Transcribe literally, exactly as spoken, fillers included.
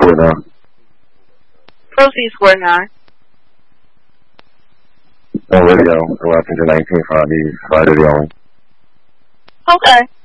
square now. Proceed square nine. On radio, Washington nineteen Friday, Friday only. Okay.